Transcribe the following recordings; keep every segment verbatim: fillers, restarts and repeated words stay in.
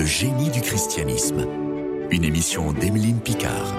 Le génie du christianisme. Une émission d'Emeline Picard.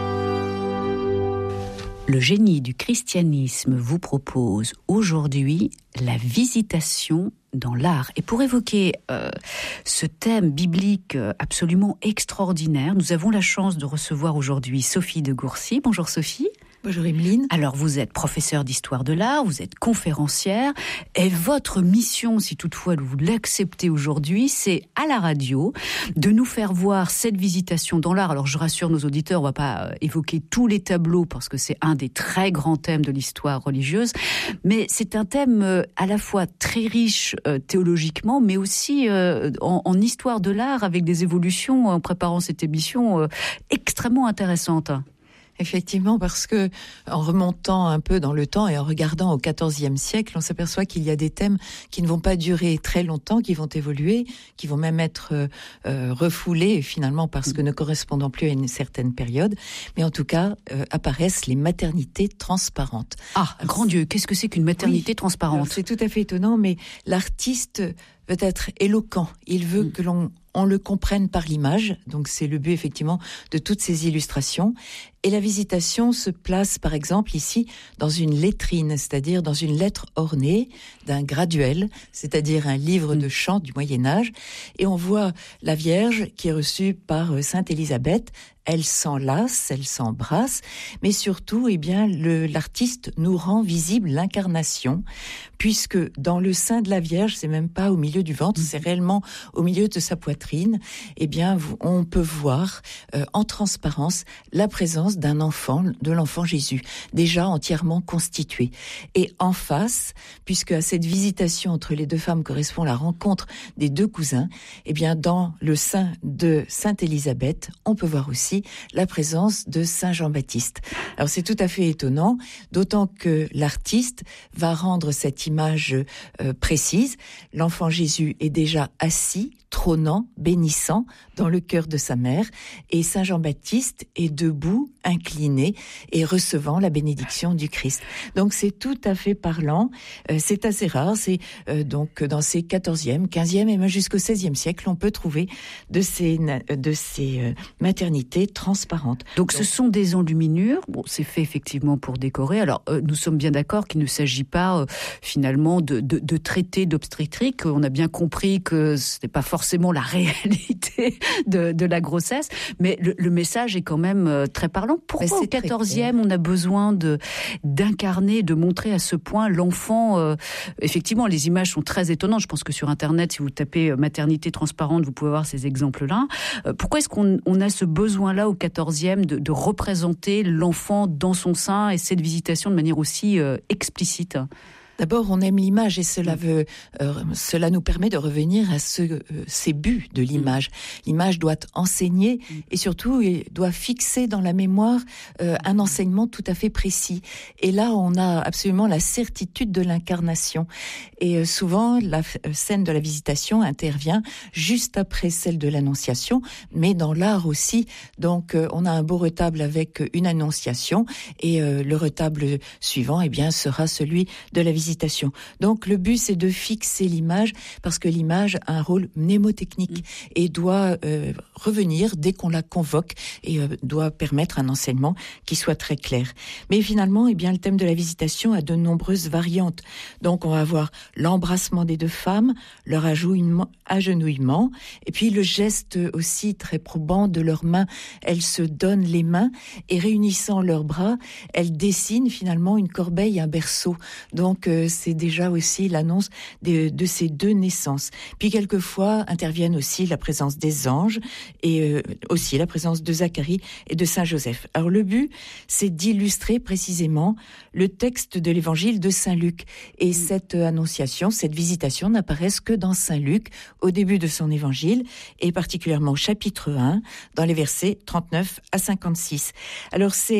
Le génie du christianisme vous propose aujourd'hui la visitation dans l'art. Et pour évoquer euh, ce thème biblique absolument extraordinaire, nous avons la chance de recevoir aujourd'hui Sophie de Gourcy. Bonjour Sophie. Bonjour Emeline. Alors vous êtes professeure d'histoire de l'art, vous êtes conférencière, et votre mission, si toutefois vous l'acceptez aujourd'hui, c'est à la radio de nous faire voir cette visitation dans l'art. Alors je rassure nos auditeurs, on ne va pas évoquer tous les tableaux parce que c'est un des très grands thèmes de l'histoire religieuse, mais c'est un thème à la fois très riche euh, théologiquement, mais aussi euh, en, en histoire de l'art avec des évolutions en préparant cette émission euh, extrêmement intéressantes. Effectivement, parce que en remontant un peu dans le temps et en regardant au quatorzième siècle, on s'aperçoit qu'il y a des thèmes qui ne vont pas durer très longtemps, qui vont évoluer, qui vont même être euh, refoulés finalement parce que ne correspondant plus à une certaine période. Mais en tout cas, euh, apparaissent les maternités transparentes. Ah, Alors, grand Dieu, qu'est-ce que c'est qu'une maternité oui, transparente ? alors, c'est tout à fait étonnant, mais l'artiste veut être éloquent. Il veut mmh. que l'on on le comprenne par l'image. Donc c'est le but effectivement de toutes ces illustrations. Et la visitation se place par exemple ici dans une lettrine, c'est-à-dire dans une lettre ornée d'un graduel, c'est-à-dire un livre de chant du Moyen-Âge. Et on voit la Vierge qui est reçue par Sainte Élisabeth. Elle s'enlace, elle s'embrasse, mais surtout, eh bien, le, l'artiste nous rend visible l'incarnation, puisque dans le sein de la Vierge, c'est même pas au milieu du ventre, c'est réellement au milieu de sa poitrine. Eh bien, on peut voir euh, en transparence la présence d'un enfant, de l'enfant Jésus, déjà entièrement constitué. Et en face, puisque à cette visitation entre les deux femmes correspond la rencontre des deux cousins, eh bien, dans le sein de Sainte Élisabeth, on peut voir aussi la présence de Saint Jean-Baptiste. Alors c'est tout à fait étonnant, d'autant que l'artiste va rendre cette image euh, précise. L'enfant Jésus est déjà assis, trônant, bénissant dans le cœur de sa mère, et Saint Jean-Baptiste est debout, incliné et recevant la bénédiction du Christ. Donc c'est tout à fait parlant, euh, c'est assez rare, c'est euh, donc dans ces quatorzième, quinzième et même jusqu'au seizième siècle, on peut trouver de ces, de ces euh, maternités transparentes. Donc, Donc ce sont des enluminures, bon, c'est fait effectivement pour décorer. Alors euh, nous sommes bien d'accord qu'il ne s'agit pas euh, finalement de, de, de traiter d'obstétrique. On a bien compris que ce n'est pas forcément la réalité de, de la grossesse, mais le, le message est quand même euh, très parlant. Pourquoi au quatorzième on a besoin de, d'incarner, de montrer à ce point l'enfant euh, effectivement, les images sont très étonnantes. Je pense que sur Internet, si vous tapez euh, maternité transparente, vous pouvez voir ces exemples-là. Euh, pourquoi est-ce qu'on on a ce besoin-là au quatorzième de, de représenter l'enfant dans son sein et cette visitation de manière aussi euh, explicite ? D'abord, on aime l'image et cela veut, euh, cela nous permet de revenir à ce, euh, ces buts de l'image. L'image doit enseigner et surtout il doit fixer dans la mémoire euh, un enseignement tout à fait précis. Et là, on a absolument la certitude de l'incarnation. Et euh, souvent, la euh, scène de la visitation intervient juste après celle de l'annonciation, mais dans l'art aussi. Donc, euh, on a un beau retable avec une annonciation et euh, le retable suivant, eh bien, sera celui de la visitation. Donc le but c'est de fixer l'image parce que l'image a un rôle mnémotechnique mmh. et doit euh, revenir dès qu'on la convoque et euh, doit permettre un enseignement qui soit très clair. Mais finalement, eh bien, le thème de la visitation a de nombreuses variantes. Donc on va avoir l'embrassement des deux femmes, leur agenouillement et puis le geste aussi très probant de leurs mains. Elles se donnent les mains et réunissant leurs bras, elles dessinent finalement une corbeille, un berceau. Donc euh, c'est déjà aussi l'annonce de, de ces deux naissances. Puis quelquefois interviennent aussi la présence des anges et euh, aussi la présence de Zacharie et de Saint Joseph. Alors le but, c'est d'illustrer précisément le texte de l'évangile de Saint Luc. Et cette annonciation, cette visitation n'apparaissent que dans Saint Luc, au début de son évangile, et particulièrement au chapitre un, dans les versets trente-neuf à cinquante-six. Alors c'est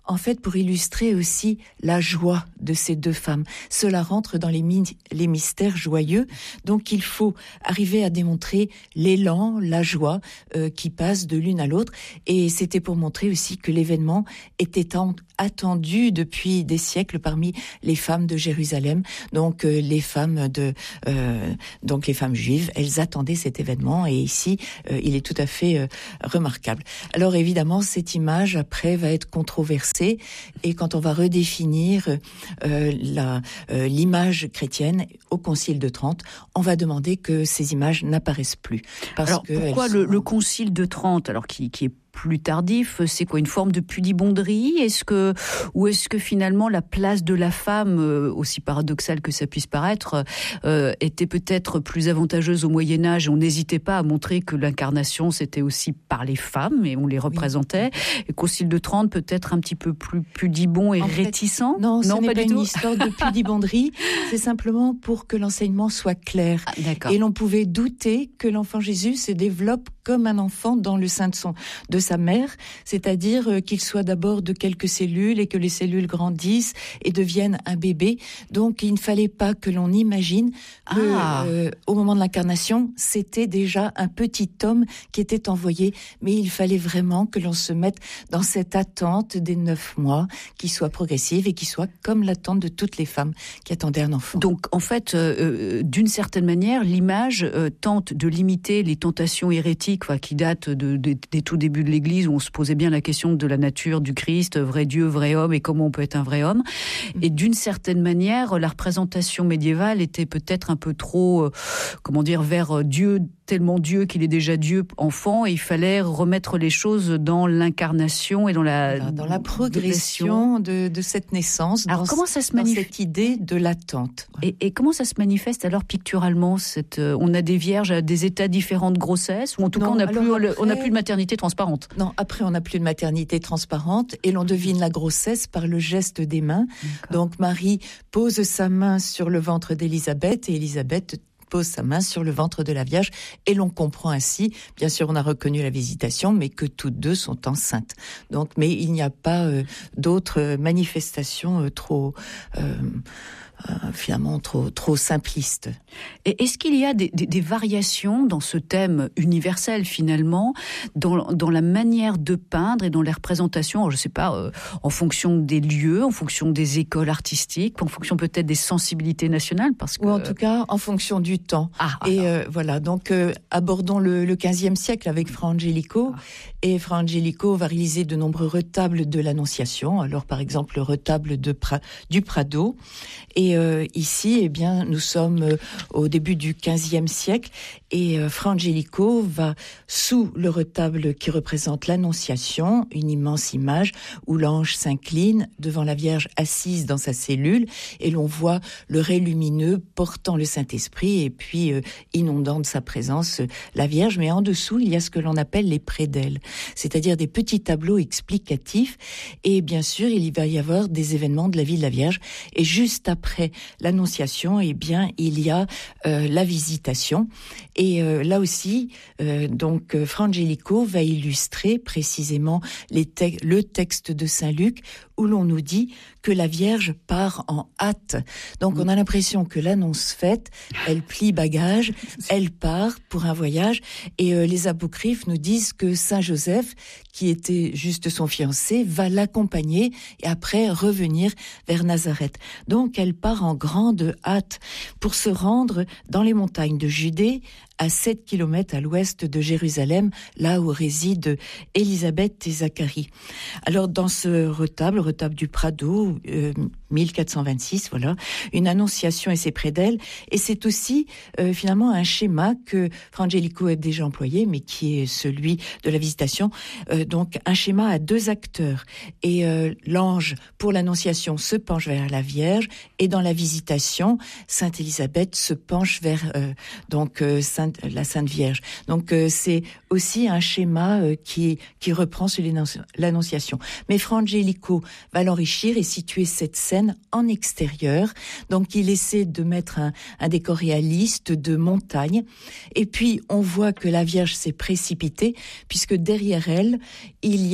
en fait pour illustrer aussi la joie de ces deux femmes. Cela rentre dans les, mi- les mystères joyeux, donc il faut arriver à démontrer l'élan, la joie euh, qui passe de l'une à l'autre, et c'était pour montrer aussi que l'événement était en, attendu depuis des siècles parmi les femmes de Jérusalem, donc euh, les femmes de, euh, donc les femmes juives, elles attendaient cet événement, et ici euh, il est tout à fait euh, remarquable. Alors évidemment, cette image après va être controversée, et quand on va redéfinir euh, la, euh, l'image chrétienne au Concile de Trente, on va demander que ces images n'apparaissent plus. Parce alors que pourquoi sont... le, le Concile de Trente, alors qui, qui est plus tardif, c'est quoi, une forme de pudibonderie? Est-ce que, ou est-ce que finalement la place de la femme, euh, aussi paradoxale que ça puisse paraître, euh, était peut-être plus avantageuse au Moyen-Âge, et on n'hésitait pas à montrer que l'incarnation c'était aussi par les femmes et on les représentait. Oui. Et Concile de Trente peut-être un petit peu plus pudibond et en réticent. Fait, non, ce non, n'est pas, pas du une tout. histoire de pudibonderie, c'est simplement pour que l'enseignement soit clair. Ah, d'accord. Et l'on pouvait douter que l'enfant Jésus se développe comme un enfant dans le sein de son de sa mère, c'est-à-dire qu'il soit d'abord de quelques cellules et que les cellules grandissent et deviennent un bébé. Donc il ne fallait pas que l'on imagine que ah. euh, au moment de l'incarnation, c'était déjà un petit homme qui était envoyé, mais il fallait vraiment que l'on se mette dans cette attente des neuf mois, qui soit progressive et qui soit comme l'attente de toutes les femmes qui attendaient un enfant. Donc en fait, euh, d'une certaine manière, l'image euh, tente de limiter les tentations hérétiques qui date de, de, des tout débuts de l'Église, où on se posait bien la question de la nature du Christ, vrai Dieu, vrai homme, et comment on peut être un vrai homme. Et d'une certaine manière, la représentation médiévale était peut-être un peu trop, euh, comment dire, vers Dieu, tellement Dieu qu'il est déjà Dieu enfant, et il fallait remettre les choses dans l'incarnation et dans la... Dans, dans la progression de, de cette naissance, alors, dans, comment ça se dans manifeste cette idée de l'attente. Et, et comment ça se manifeste alors picturalement cette, euh, on a des vierges à des états différents de grossesse, ou en tout non, cas on n'a plus, après, on n'a plus de maternité transparente. Non, après on n'a plus de maternité transparente, et l'on devine la grossesse par le geste des mains. D'accord. Donc Marie pose sa main sur le ventre d'Élisabeth, et Élisabeth pose sa main sur le ventre de la Vierge, et l'on comprend ainsi, bien sûr on a reconnu la visitation, mais que toutes deux sont enceintes. Donc, mais il n'y a pas euh, d'autres manifestations euh, trop... Euh, Euh, finalement trop trop simpliste. Et est-ce qu'il y a des, des, des variations dans ce thème universel finalement, dans, dans la manière de peindre et dans les représentations, alors, je sais pas, euh, en fonction des lieux, en fonction des écoles artistiques, en fonction peut-être des sensibilités nationales, parce que... Ou en tout cas en fonction du temps. Ah, et euh, voilà, donc euh, abordons le, le quinzième siècle avec Fra Angelico. Ah. Et Fra Angelico va réaliser de nombreux retables de l'Annonciation. Alors par exemple le retable de pra- du Prado. Et euh, ici, eh bien, nous sommes euh, au début du quinzième siècle, et euh, Fra Angelico va, sous le retable qui représente l'Annonciation, une immense image où l'ange s'incline devant la Vierge assise dans sa cellule, et l'on voit le ray lumineux portant le Saint-Esprit et puis euh, inondant de sa présence euh, la Vierge. Mais en dessous, il y a ce que l'on appelle les prédelles, c'est-à-dire des petits tableaux explicatifs, et bien sûr, il va y avoir des événements de la vie de la Vierge, et juste après Après l'Annonciation, eh bien, il y a euh, la Visitation. Et euh, là aussi, euh, donc, euh, Fra Angelico va illustrer précisément les te- le texte de Saint Luc, où l'on nous dit que la Vierge part en hâte. Donc, on a l'impression que l'annonce faite, elle plie bagage, elle part pour un voyage. Et euh, les apocryphes nous disent que Saint Joseph, qui était juste son fiancé, va l'accompagner et après revenir vers Nazareth. Donc, elle part en grande hâte pour se rendre dans les montagnes de Judée, à sept kilomètres à l'ouest de Jérusalem, là où résident Élisabeth et Zacharie. Alors, dans ce retable, retable du Prado, euh, mille quatre cent vingt-six, voilà, une annonciation et ses prédelles, et c'est aussi euh, finalement un schéma que Fra Angelico a déjà employé, mais qui est celui de la Visitation, euh, donc un schéma à deux acteurs, et euh, l'ange pour l'annonciation se penche vers la Vierge, et dans la Visitation, Sainte Élisabeth se penche vers euh, donc euh, Sainte, la Sainte Vierge. Donc euh, c'est aussi un schéma euh, qui qui reprend celui de l'Annonciation. Mais Fra Angelico va l'enrichir et situer cette scène en extérieur. Donc il essaie de mettre un, un décor réaliste de montagne. Et puis on voit que la Vierge s'est précipitée, puisque derrière elle il y a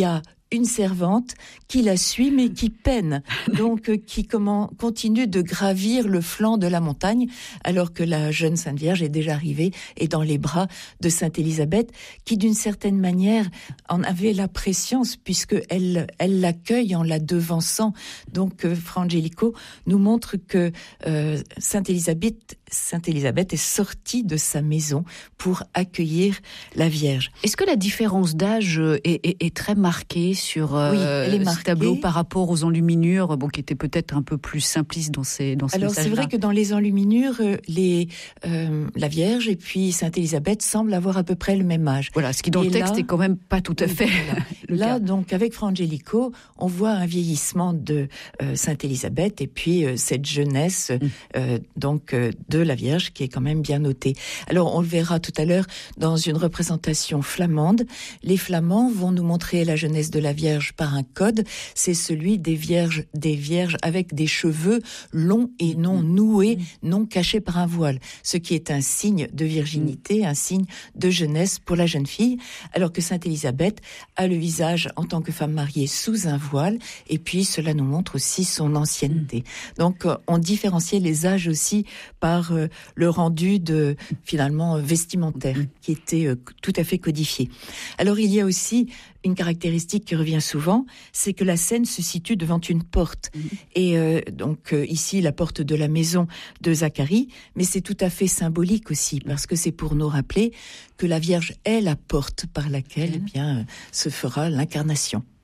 une servante qui la suit mais qui peine, donc euh, qui comment, continue de gravir le flanc de la montagne alors que la jeune Sainte Vierge est déjà arrivée et dans les bras de Sainte Élisabeth qui d'une certaine manière en avait la préscience puisque elle, elle l'accueille en la devançant. Donc euh, Fra Angelico nous montre que euh, Sainte Élisabeth, Sainte Élisabeth est sortie de sa maison pour accueillir la Vierge. Est-ce que la différence d'âge est, est, est très marquée sur euh, oui, elle est marquée. Ce tableau par rapport aux enluminures, bon, qui étaient peut-être un peu plus simplistes dans ces dans ces Alors c'est vrai que dans les enluminures, les euh, la Vierge et puis Sainte Élisabeth semblent avoir à peu près le même âge. Voilà, ce qui dans et le texte là, est quand même pas tout à fait. Voilà. le là, cas. Donc avec Fra Angelico, on voit un vieillissement de euh, Sainte Élisabeth et puis euh, cette jeunesse mm. euh, donc euh, de la Vierge qui est quand même bien notée. Alors on le verra tout à l'heure dans une représentation flamande. Les Flamands vont nous montrer la jeunesse de la Vierge par un code, c'est celui des vierges, des vierges avec des cheveux longs et non noués, non cachés par un voile, ce qui est un signe de virginité, un signe de jeunesse pour la jeune fille, alors que Sainte Élisabeth a le visage en tant que femme mariée sous un voile, et puis cela nous montre aussi son ancienneté. Donc on différenciait les âges aussi par euh, le rendu de finalement vestimentaire qui était euh, tout à fait codifié. Alors il y a aussi une caractéristique qui revient souvent, c'est que la scène se situe devant une porte. Mmh. Et euh, donc euh, ici, la porte de la maison de Zacharie, mais c'est tout à fait symbolique aussi, parce que c'est pour nous rappeler que la Vierge est la porte par laquelle mmh. eh bien, euh, se fera l'incarnation.